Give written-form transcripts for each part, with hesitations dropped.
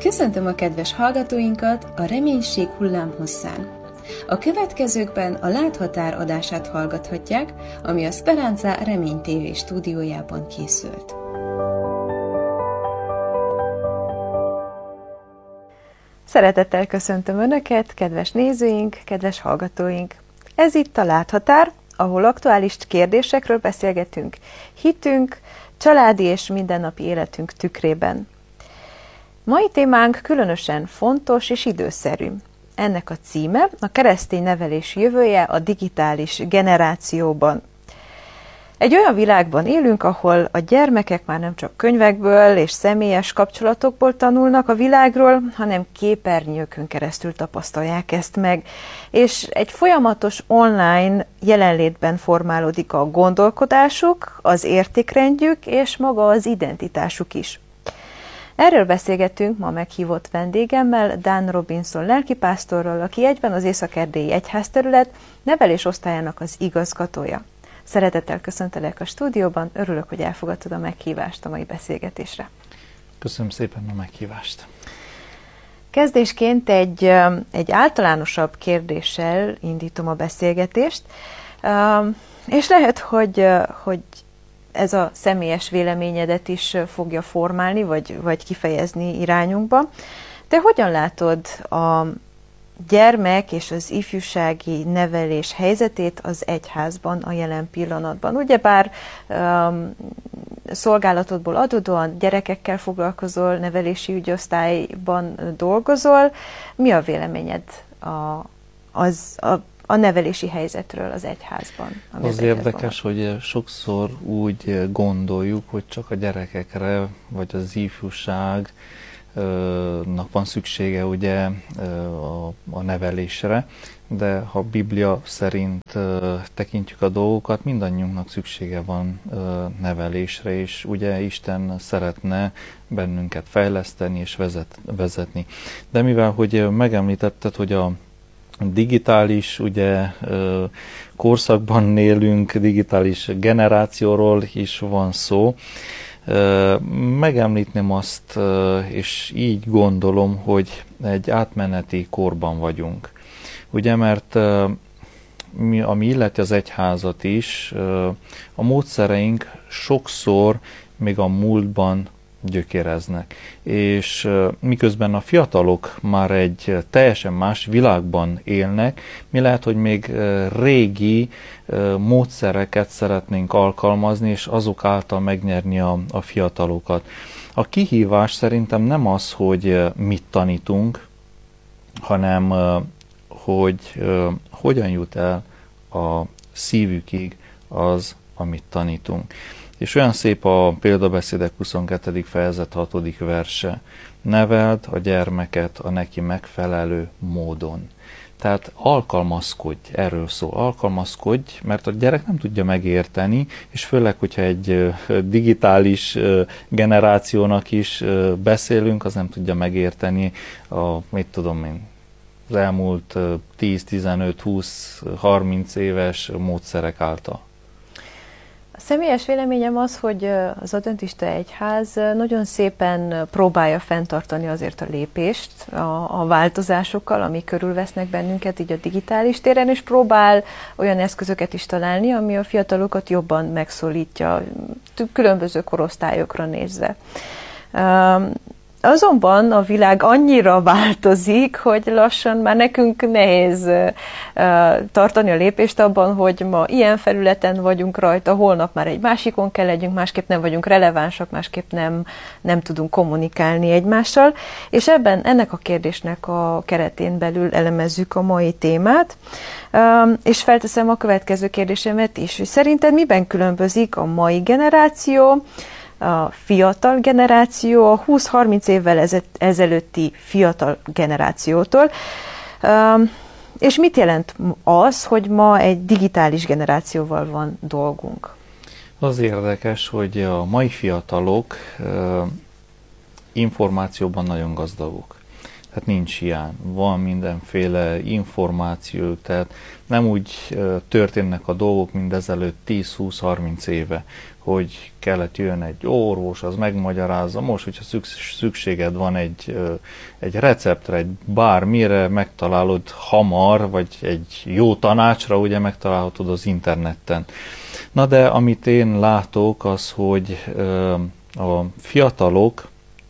Köszöntöm a kedves hallgatóinkat a Reménység hullámhosszán. A következőkben a Láthatár adását hallgathatják, ami a Speranza Remény TV stúdiójában készült. Szeretettel köszöntöm Önöket, kedves nézőink, kedves hallgatóink! Ez itt a Láthatár, ahol aktuális kérdésekről beszélgetünk, hitünk, családi és mindennapi életünk tükrében. Mai témánk különösen fontos és időszerű. Ennek a címe a keresztény nevelés jövője a digitális generációban. Egy olyan világban élünk, ahol a gyermekek már nem csak könyvekből és személyes kapcsolatokból tanulnak a világról, hanem képernyőkön keresztül tapasztalják ezt meg, és egy folyamatos online jelenlétben formálódik a gondolkodásuk, az értékrendjük és maga az identitásuk is. Erről beszélgetünk ma meghívott vendégemmel, Dan Robinson lelkipásztorral, aki egyben az Észak-Erdélyi Egyházterület nevelésosztályának az igazgatója. Szeretettel köszöntelek a stúdióban, örülök, hogy elfogadtad a meghívást a mai beszélgetésre. Köszönöm szépen a meghívást. Kezdésként egy általánosabb kérdéssel indítom a beszélgetést, és lehet, hogy ez a személyes véleményedet is fogja formálni, vagy kifejezni irányunkba. Te hogyan látod a gyermek és az ifjúsági nevelés helyzetét az egyházban a jelen pillanatban? Ugyebár szolgálatodból adódóan gyerekekkel foglalkozol, nevelési ügyosztályban dolgozol. Mi a véleményed a nevelési helyzetről az egyházban? Az érdekes, hogy sokszor úgy gondoljuk, hogy csak a gyerekekre, vagy az ifjúságnak van szüksége ugye a nevelésre, de ha a Biblia szerint tekintjük a dolgokat, mindannyiunknak szüksége van nevelésre, és ugye Isten szeretne bennünket fejleszteni és vezetni. De mivel, hogy megemlítetted, hogy a digitális korszakban élünk, digitális generációról is van szó. Megemlítném azt, és így gondolom, hogy egy átmeneti korban vagyunk. Ugye, mert ami illeti az egyházat is, a módszereink sokszor még a múltban gyökéreznek. És miközben a fiatalok már egy teljesen más világban élnek, mi lehet, hogy még régi módszereket szeretnénk alkalmazni, és azok által megnyerni a fiatalokat. A kihívás szerintem nem az, hogy mit tanítunk, hanem hogy hogyan jut el a szívükig az, amit tanítunk. És olyan szép a Példabeszédek 22. fejezet 6. verse. Neveld a gyermeket a neki megfelelő módon. Tehát alkalmazkodj, erről szól, alkalmazkodj, mert a gyerek nem tudja megérteni, és főleg, hogyha egy digitális generációnak is beszélünk, az nem tudja megérteni az elmúlt 10, 15, 20, 30 éves módszerek által. A személyes véleményem az, hogy az adventista egyház nagyon szépen próbálja fenntartani azért a lépést a változásokkal, amik körülvesznek bennünket így a digitális téren, és próbál olyan eszközöket is találni, ami a fiatalokat jobban megszólítja, különböző korosztályokra nézve. Azonban a világ annyira változik, hogy lassan már nekünk nehéz tartani a lépést abban, hogy ma ilyen felületen vagyunk rajta, holnap már egy másikon kell legyünk, másképp nem vagyunk relevánsak, másképp nem tudunk kommunikálni egymással. És ennek a kérdésnek a keretén belül elemezzük a mai témát. És felteszem a következő kérdésemet is, hogy szerinted miben különbözik a mai generáció, a fiatal generáció a 20-30 évvel ezelőtti fiatal generációtól. És mit jelent az, hogy ma egy digitális generációval van dolgunk? Az érdekes, hogy a mai fiatalok információban nagyon gazdagok. Tehát nincs hiány. Van mindenféle információ, tehát nem úgy történnek a dolgok, mint ezelőtt 10-20-30 éve, hogy kellett jön egy orvos, az megmagyarázza. Most, hogyha szükséged van egy receptre, egy bármire, megtalálod hamar, vagy egy jó tanácsra, ugye megtalálhatod az interneten. Na de amit én látok, az, hogy a fiatalok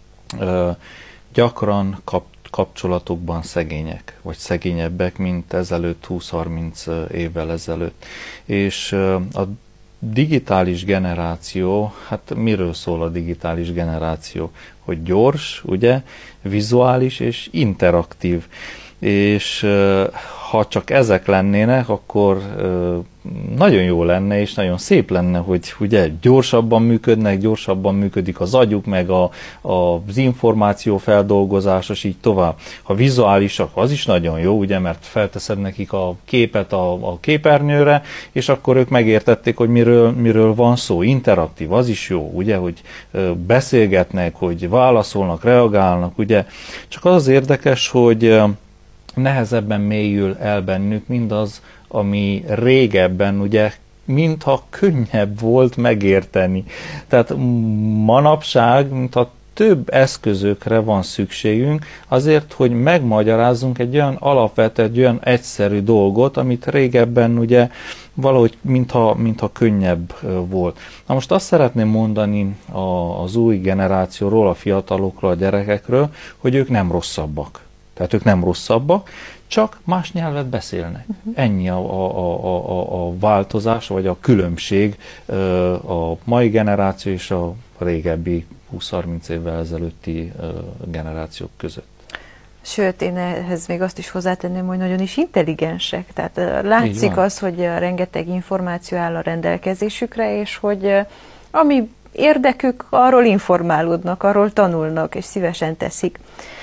gyakran kapcsolatokban szegények, vagy szegényebbek, mint ezelőtt 20-30 évvel ezelőtt. És a digitális generáció, hát miről szól a digitális generáció? Hogy gyors, ugye, vizuális és interaktív. És ha csak ezek lennének, akkor nagyon jó lenne, és nagyon szép lenne, hogy ugye gyorsabban működnek, gyorsabban működik az agyuk, meg az információ feldolgozásos, így tovább. Ha vizuálisak, az is nagyon jó, ugye, mert felteszed nekik a képet a képernyőre, és akkor ők megértették, hogy miről van szó. Interaktív, az is jó, ugye, hogy beszélgetnek, hogy válaszolnak, reagálnak, ugye. Csak az érdekes, hogy nehezebben mélyül el bennük mindaz, ami régebben, ugye, mintha könnyebb volt megérteni. Tehát manapság, mintha több eszközökre van szükségünk azért, hogy megmagyarázzunk egy olyan alapvető, egy olyan egyszerű dolgot, amit régebben ugye valahogy mintha könnyebb volt. Na most azt szeretném mondani az új generációról, a fiatalokról, a gyerekekről, hogy ők nem rosszabbak. Tehát ők nem rosszabbak, csak más nyelvet beszélnek. Ennyi a változás, vagy a különbség a mai generáció és a régebbi 20-30 évvel ezelőtti generációk között. Sőt, én ehhez még azt is hozzátenném, hogy nagyon is intelligensek. Tehát látszik az, hogy rengeteg információ áll a rendelkezésükre, és hogy ami érdekük, arról informálódnak, arról tanulnak, és szívesen teszik.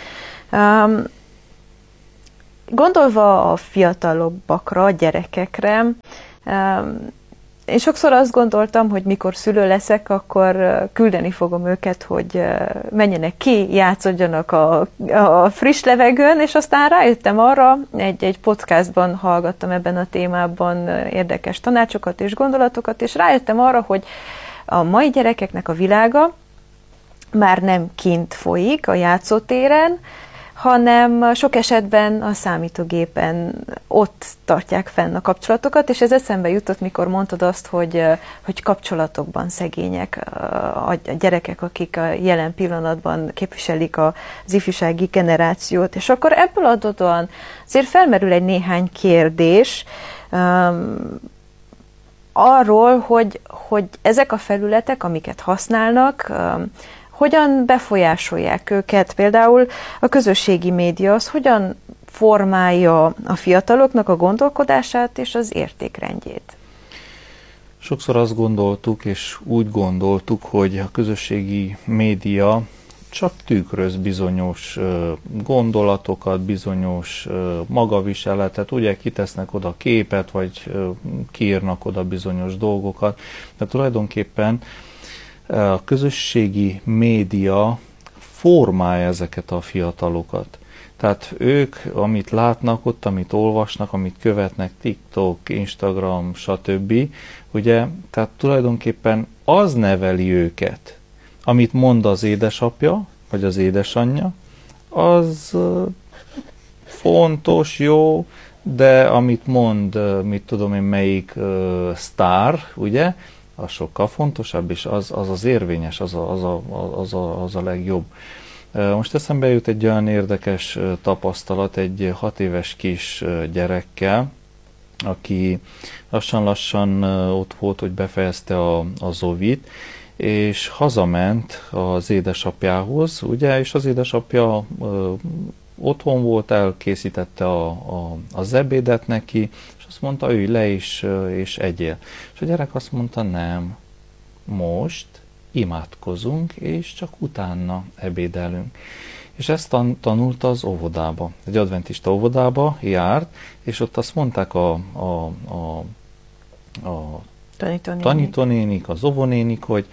Gondolva a fiatalabbakra, a gyerekekre, én sokszor azt gondoltam, hogy mikor szülő leszek, akkor küldeni fogom őket, hogy menjenek ki, játszodjanak a friss levegőn, és aztán rájöttem arra, egy podcastban hallgattam ebben a témában érdekes tanácsokat és gondolatokat, és rájöttem arra, hogy a mai gyerekeknek a világa már nem kint folyik a játszótéren, hanem sok esetben a számítógépen ott tartják fenn a kapcsolatokat, és ez eszembe jutott, mikor mondtad azt, hogy kapcsolatokban szegények a gyerekek, akik a jelen pillanatban képviselik az ifjúsági generációt. És akkor ebből adódóan azért felmerül egy néhány kérdés arról, hogy ezek a felületek, amiket használnak, hogyan befolyásolják őket, például a közösségi média, az hogyan formálja a fiataloknak a gondolkodását és az értékrendjét? Sokszor azt gondoltuk, és úgy gondoltuk, hogy a közösségi média csak tükröz bizonyos gondolatokat, bizonyos magaviseletet, ugye kitesznek oda képet, vagy kiírnak oda bizonyos dolgokat, de tulajdonképpen a közösségi média formálja ezeket a fiatalokat. Tehát ők, amit látnak ott, amit olvasnak, amit követnek, TikTok, Instagram, stb., ugye, tehát tulajdonképpen az neveli őket, amit mond az édesapja, vagy az édesanyja, az fontos, jó, de amit mond, mit tudom én, melyik sztár, ugye, az sokkal fontosabb, és az érvényes, az a legjobb. Most eszembe jut egy olyan érdekes tapasztalat egy 6 éves kis gyerekkel, aki lassan ott volt, hogy befejezte az ovit, és hazament az édesapjához, ugye, és az édesapja otthon volt, elkészítette az ebédet neki, és azt mondta, ülj le és egyél. És a gyerek azt mondta, nem, most imádkozunk, és csak utána ebédelünk. És ezt tanulta az óvodába. Egy adventista óvodába járt, és ott azt mondták a tanítónénik, az óvónénik, hogy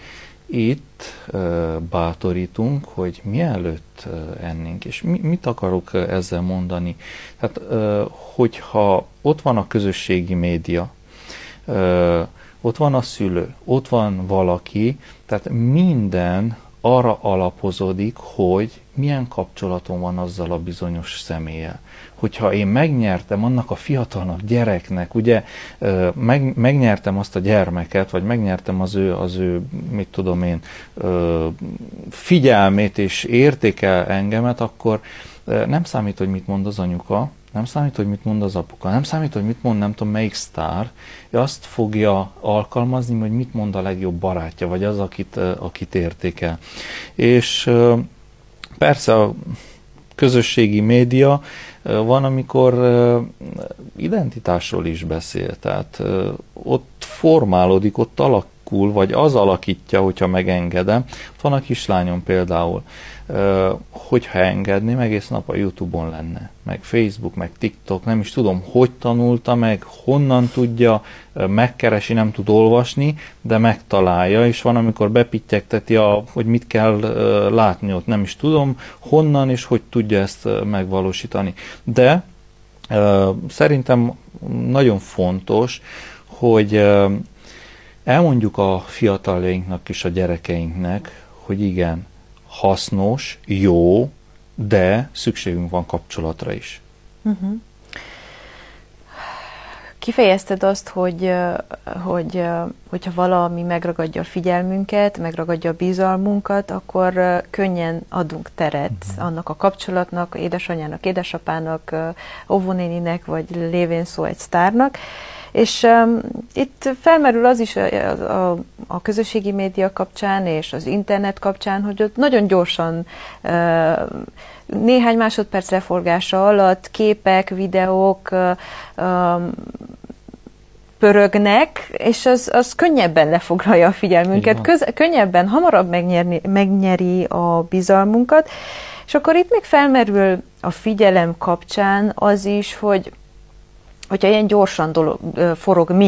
itt bátorítunk, hogy mielőtt ennénk, és mit akarok ezzel mondani? Tehát, hogyha ott van a közösségi média, ott van a szülő, ott van valaki, tehát minden arra alapozódik, hogy milyen kapcsolatom van azzal a bizonyos személlyel. Hogyha én megnyertem annak a fiatalnak, gyereknek, ugye, megnyertem azt a gyermeket, vagy megnyertem az ő mit tudom én, figyelmét, és értékel engemet, akkor nem számít, hogy mit mond az anyuka, nem számít, hogy mit mond az apuka, nem számít, hogy mit mond nem tudom melyik sztár, ő azt fogja alkalmazni, hogy mit mond a legjobb barátja, vagy az, akit értékel. És persze a közösségi média van, amikor identitásról is beszél, tehát ott formálódik, ott alakul, vagy az alakítja, hogyha megengedem. Ott van a kislányom például, hogyha engedném, egész nap a YouTube-on lenne, meg Facebook, meg TikTok, nem is tudom, hogy tanulta meg, honnan tudja, megkeresi, nem tud olvasni, de megtalálja, és van, amikor bepittyegteti, hogy mit kell látni ott, nem is tudom, honnan és hogy tudja ezt megvalósítani. De szerintem nagyon fontos, hogy elmondjuk a fiataljainknak és a gyerekeinknek, hogy igen, hasznos, jó, de szükségünk van kapcsolatra is. Uh-huh. Kifejezted azt, hogyha valami megragadja a figyelmünket, megragadja a bizalmunkat, akkor könnyen adunk teret annak a kapcsolatnak, édesanyának, édesapának, óvónéninek, vagy lévén szó egy sztárnak. És itt felmerül az is a közösségi média kapcsán és az internet kapcsán, hogy ott nagyon gyorsan néhány másodperc leforgása alatt képek, videók pörögnek, és az könnyebben lefoglalja a figyelmünket, könnyebben, hamarabb megnyeri a bizalmunkat, és akkor itt még felmerül a figyelem kapcsán az is, hogyha ilyen gyorsan forog